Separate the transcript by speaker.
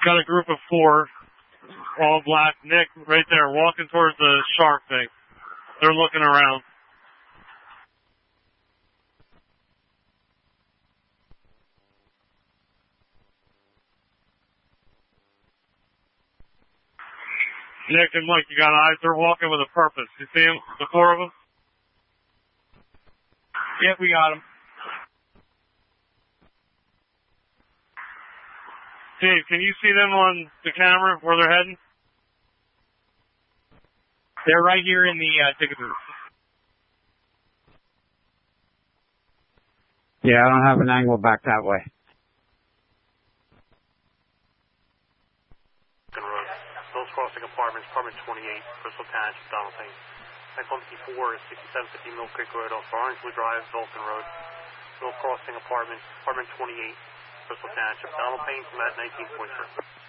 Speaker 1: Got a group of 4, all black. Nick, right there, walking towards the shark thing. They're looking around. Nick and Mike, you got eyes? They're walking with a purpose. You see them? The 4 of them?
Speaker 2: Yep, we got them.
Speaker 1: Dave, can you see them on the camera where they're heading?
Speaker 2: They're right here in the ticket booth.
Speaker 3: Yeah, I don't have an angle back that way.
Speaker 4: Those crossing apartments, apartment 28, Bristol Township, Donald Payne. F-154 is 6750 Mill Creek Road off Orangewood Drive, Dalton Road. Mill Crossing apartment, apartment 28, Bristol Township, Donald Payne from that 19.3.